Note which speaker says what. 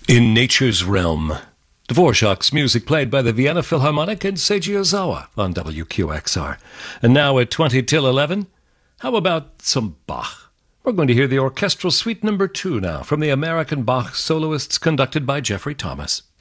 Speaker 1: In Nature's Realm, Dvorak's music played by the Vienna Philharmonic and Seiji Ozawa on WQXR. And now at 20 till 11, how about some Bach? We're going to hear the Orchestral Suite No. 2 now from the American Bach soloists conducted by Jeffrey Thomas.